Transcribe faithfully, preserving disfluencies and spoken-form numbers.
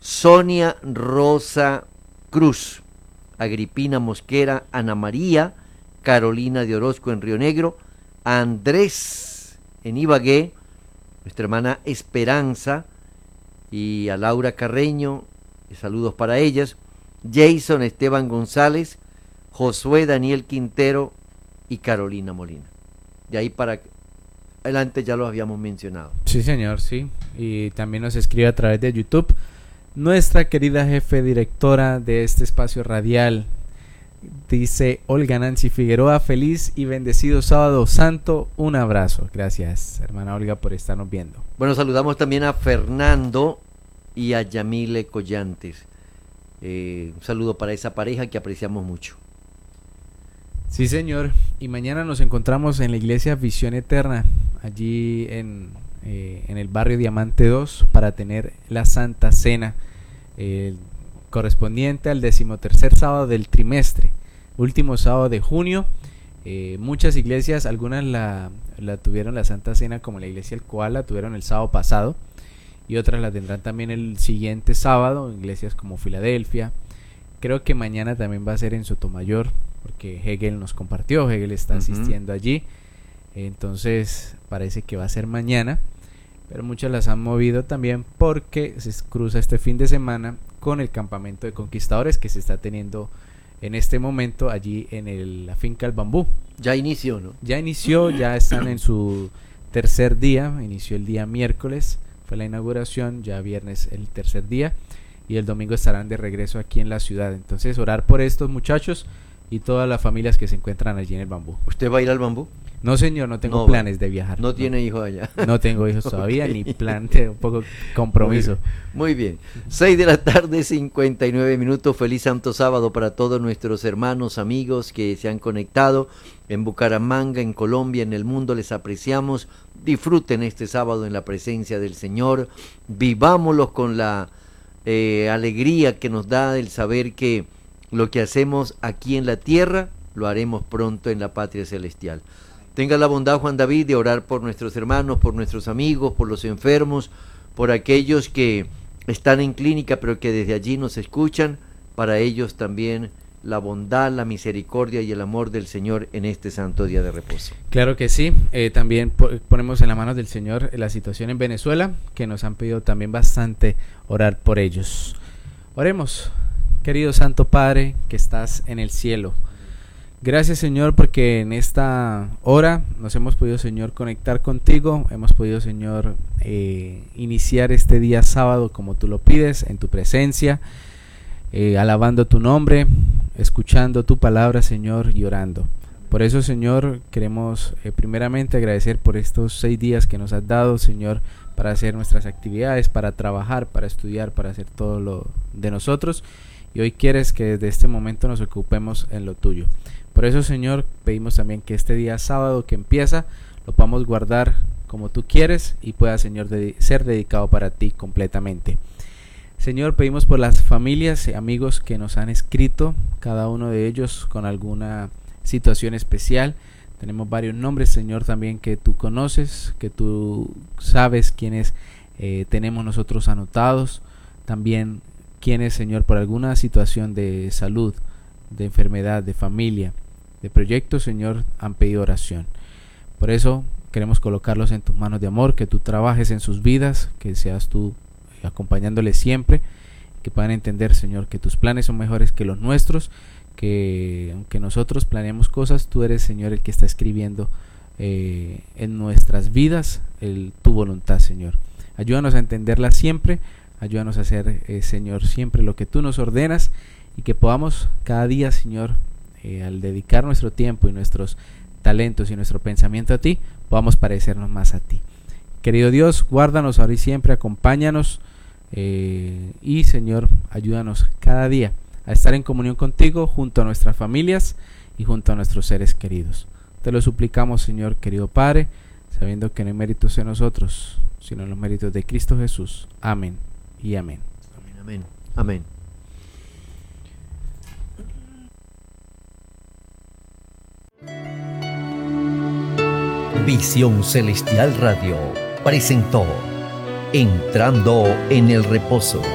Sonia Rosa Cruz, Agripina Mosquera, Ana María, Carolina de Orozco en Río Negro, Andrés en Ibagué, nuestra hermana Esperanza, y a Laura Carreño, saludos para ellas, Jason Esteban González, Josué Daniel Quintero y Carolina Molina. De ahí para adelante ya lo habíamos mencionado. Sí, señor, sí. Y también nos escribe a través de YouTube nuestra querida jefe directora de este espacio radial. Dice Olga Nancy Figueroa, feliz y bendecido sábado santo, un abrazo. Gracias, hermana Olga, por estarnos viendo. Bueno, saludamos también a Fernando y a Yamile Collantes. Eh, un saludo para esa pareja que apreciamos mucho. Sí, señor. Y mañana nos encontramos en la iglesia Visión Eterna, allí en, eh, en el barrio Diamante dos, para tener la Santa Cena, eh, correspondiente al decimotercer sábado del trimestre, último sábado de junio. Eh, muchas iglesias, algunas la, la tuvieron la Santa Cena, como la iglesia El Coal, la tuvieron el sábado pasado, y otras la tendrán también el siguiente sábado, iglesias como Filadelfia. Creo que mañana también va a ser en Sotomayor, porque Hegel nos compartió, Hegel está uh-huh. asistiendo allí, entonces parece que va a ser mañana, pero muchas las han movido también porque se cruza este fin de semana con el campamento de conquistadores que se está teniendo en este momento allí en el, la finca El Bambú. Ya inició, ¿no? Ya inició, ya están en su tercer día, inició el día miércoles, fue la inauguración, ya viernes el tercer día, y el domingo estarán de regreso aquí en la ciudad. Entonces orar por estos muchachos y todas las familias que se encuentran allí en el Bambú. ¿Usted va a ir al Bambú? No, señor, no tengo no, planes de viajar. No, no tiene hijos allá. No tengo hijos todavía, okay. Ni plan, de un poco compromiso. Muy bien. seis de la tarde, cincuenta y nueve minutos. Feliz Santo Sábado para todos nuestros hermanos, amigos que se han conectado en Bucaramanga, en Colombia, en el mundo. Les apreciamos. Disfruten este sábado en la presencia del Señor. Vivámoslos con la eh, alegría que nos da el saber que lo que hacemos aquí en la tierra lo haremos pronto en la patria celestial. Tenga la bondad, Juan David, de orar por nuestros hermanos, por nuestros amigos, por los enfermos, por aquellos que están en clínica pero que desde allí nos escuchan. Para ellos también la bondad, la misericordia y el amor del Señor en este santo día de reposo. Claro que sí. Eh, también po- ponemos en las manos del Señor la situación en Venezuela, que nos han pedido también bastante orar por ellos. Oremos. Querido Santo Padre que estás en el cielo, gracias, Señor, porque en esta hora nos hemos podido, Señor, conectar contigo, hemos podido, Señor, eh, iniciar este día sábado como tú lo pides, en tu presencia, eh, alabando tu nombre, escuchando tu palabra, Señor, y orando. Por eso, Señor, queremos eh, primeramente agradecer por estos seis días que nos has dado, Señor, para hacer nuestras actividades, para trabajar, para estudiar, para hacer todo lo de nosotros. Y hoy quieres que desde este momento nos ocupemos en lo tuyo. Por eso, Señor, pedimos también que este día sábado que empieza lo podamos guardar como tú quieres y pueda, Señor, de- ser dedicado para ti completamente. Señor, pedimos por las familias y amigos que nos han escrito, cada uno de ellos con alguna situación especial. Tenemos varios nombres, Señor, también que tú conoces, que tú sabes quiénes eh, tenemos nosotros anotados. También quienes, Señor, por alguna situación de salud, de enfermedad, de familia, de proyecto, Señor, han pedido oración. Por eso queremos colocarlos en tus manos de amor, que tú trabajes en sus vidas, que seas tú acompañándoles siempre, que puedan entender, Señor, que tus planes son mejores que los nuestros, que aunque nosotros planeemos cosas, tú eres, Señor, el que está escribiendo eh, en nuestras vidas el, tu voluntad, Señor. Ayúdanos a entenderla siempre. Ayúdanos a hacer, eh, Señor, siempre lo que tú nos ordenas y que podamos cada día, Señor, eh, al dedicar nuestro tiempo y nuestros talentos y nuestro pensamiento a ti, podamos parecernos más a ti. Querido Dios, guárdanos ahora y siempre, acompáñanos eh, y, Señor, ayúdanos cada día a estar en comunión contigo junto a nuestras familias y junto a nuestros seres queridos. Te lo suplicamos, Señor, querido Padre, sabiendo que no hay méritos en nosotros, sino en los méritos de Cristo Jesús. Amén. Y amén. Amén, amén, amén. Visión Celestial Radio presentó Entrando en el Reposo.